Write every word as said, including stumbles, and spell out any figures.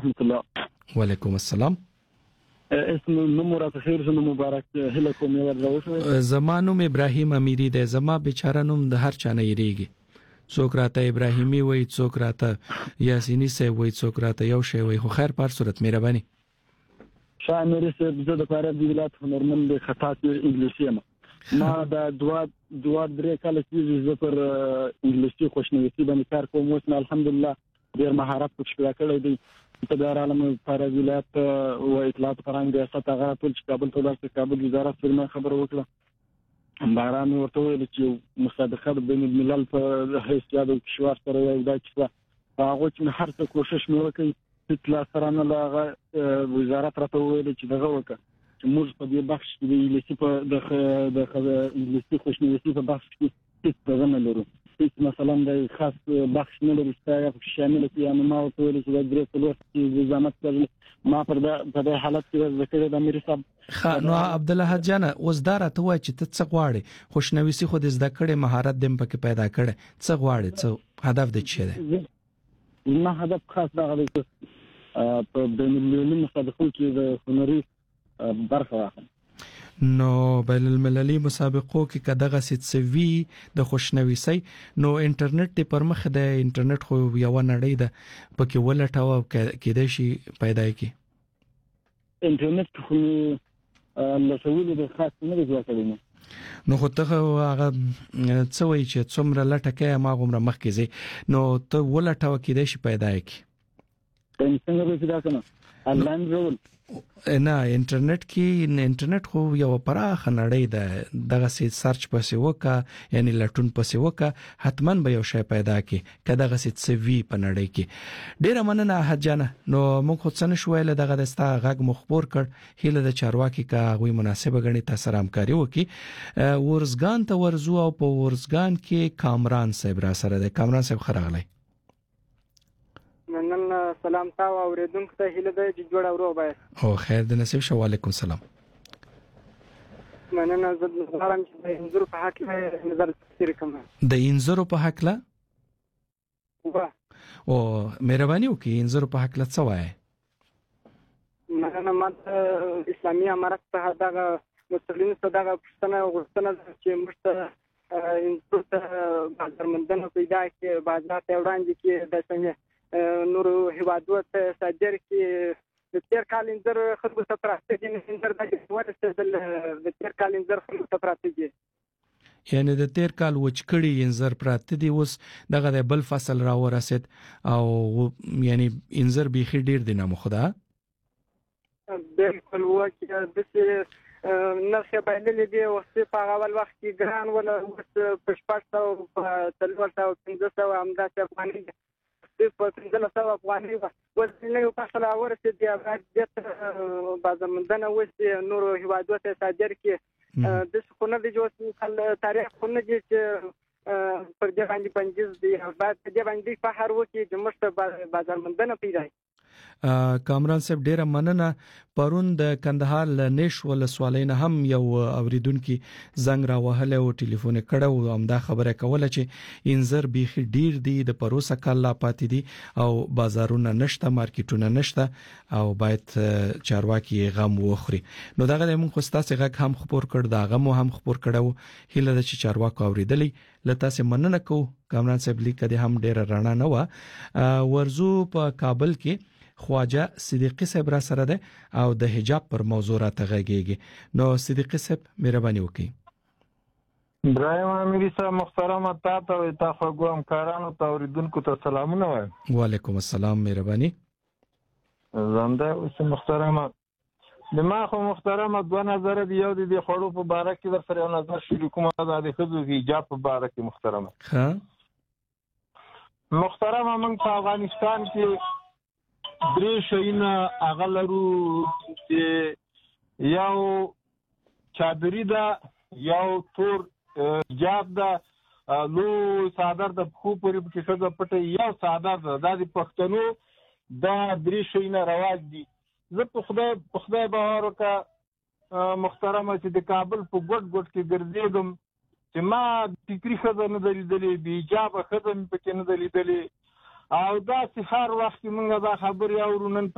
ورحمة الله. وعلیکم السلام. اسم نوم راته خیر زنه مبارک هله کوم یو ورغوښه. زما نوم ابراهیم امیری دی. زما بیچاره نوم د هر چا نه یریږي. څوک راته ابراهیمی وای، څوک راته یاسینی سه وای، څوک راته یو شی وای، خو خیر پر صورت مهرباني. شامل سه د لپاره د ولایت هنرمند خطات انګلیسي ما. ما د دوا دوا درې کال چې زه پر انګلیسي خوشنويسي باندې کار کوم، اوس الحمدلله ډیر مهارت پکې کړی دی. تدار عالم پر ولایت او اطلاعات فرهنګ ریاست هغه ټول چې کابل ته ورسې کابل وزارت سره خبر وکړه. باران ورته ویل چې مصادقه د بین الملل په حیث یاد کشور سره یو دا چې هغه چې هر څه کوشش مې وکړ اطلاع سره نه لاغه وزارت راته ویل چې دغه وکړه چې موږ په دې بخش کې د انګلیسي په د د انګلیسي خوشنويسي په بخش کې څه څه نه لرو. مثلا د خاص بخش نه لري چې شامل کې ان ما ورته ویل چې د درې څلور چې زحمت کړل ما پر دا په حالت کې ذکر د امیر صاحب. نو عبد الله جان اوس دا راته وای چې ته څه غواړې؟ خوشنويسي خو د زده کړې مهارت دم پکې پیدا کړي. څه غواړې؟ څه هدف دې چي دی؟ نه هدف خاص دا غواړي چې په بین المللي مسابقو کې د هنري برخه واخلم. نو بین المللي مسابقو کې کداغه سټسوي د خوشنويسي نو انټرنیټ ته پر مخ د انټرنیټ خو یو نړۍ ده پکې ولټاو کې د شي پیدا کی. انټرنیټ خو له سویل د خاص نه دی ځکه نو خو ته هغه څه وایي چې څومره لټکه ما غومره مخ کې زی نو ته ولټاو کې د شي پیدا کی. څنګه به دا کنه انلاین رول نه انټرنیټ کې انټرنیټ خو یو پراخه نړۍ ده. دغه سي سرچ پسې وکا یعنی لټون پسې وکا حتمن به یو شی پیدا کی کداغه سي سوي په نړۍ کې. ډیره مننه حجانه. نو موږ خو څنګه شویل دغه دستا غږ مخبر کړ هله د چارواکي کا غوي مناسبه غني تاسو همکاري وکي. ورزګان ته ورزو او په ورزګان کې کامران صاحب را سره ده. کامران صاحب خراغلی. نن سلام تا او اوریدونکو ته هیله ده چې جوړ اورو بای. او خیر د نصیب شو. وعلیکم السلام. مننه زه غواړم چې د انځور په حق کې نظر تیر کوم. د انځور په حق لا وا او مهرباني وکي انځور په حق لا څه وای؟ مننه ماته اسلامي امارت ته دغه مسلمانانو ته دغه پښتنه غوښتنه چې مشته انځور ته بازارمندانو پیدا کې بازار ته وړاندې کې د څنګه نور هیوادو ته صادر کې د تیر کال انځر خلکو ته پراته دي انځر د ورسته د تیر کال انځر خلکو ته پراته دي یعنی د تیر کال وچکړی انځر پراته دي اوس دغه د بل فصل را ورسید او یعنی انځر بيخي ډیر دي نه مخدا بالکل وکړه د نرخ باندې دی او په اول وخت کې ګران ولا اوس په شپږ سوه په څلور سوه پنځه سوه همداسې افغاني په پنځه سوه افغاني اوس نوی فصل ورسېد د بازارمندانه اوس نورو هیوادو ته صادر کړي. د خونه د جوړ تاریخ خونه چې پر دې باندې پنځه دي بعد دې باندې فخر وکړي چې موږ بازارمندانه پیدا کامران صاحب ډیره مننه. پرون د کندهار ل نش ول سوالین هم یو اوریدونکو زنګ را وهله او ټلیفون کړه او همدا خبره کوله چې انځر بيخي ډیر دی د پروسه کله پاتې دي او بازارونه نشته مارکیټونه نشته او باید چارواکي غم وخوري. نو دغه موږ خو ستاسو غږ هم خبر کړ دا غم هم خبر کړو هله د چارواکو اوریدلې لته سه مننه کو. کامران صاحب لیک کده هم ډیره رڼا نه و. ورزو په کابل کې خواجه صدیقی صاحب را سره ده او د حجاب پر موضوع را تغږیږي. نو صدیقی صاحب مهرباني وکړئ. ابراهیم امیری صاحب محترم تاسو ته تاسو کوم کارانو ته اوریدونکو ته سلامونه وایم. وعلیکم السلام مهرباني. زنده اوس محترمه د ما خو محترمه دوه نظر دی یو د خړو په باره کې در سره یو نظر شریک کوم د خزو حجاب په باره کې محترمه. ها محترمه موږ په افغانستان کې درې شیونه اغلرو چې یو چادری ده یو تور حجاب ده لو صادر د خو پوری په څه د پټ یو صادر ده د پښتنو دا درې شیونه رواج دي. زه په خدای په خدای باور وکړه محترمه چې د کابل په ګډ ګډ کې ګرځېدم چې ما فکری خزه نه دلیدلې بي حجاب خزه په کې نه دلیدلې او دا سهار وخت موږ دا خبرې اورو نن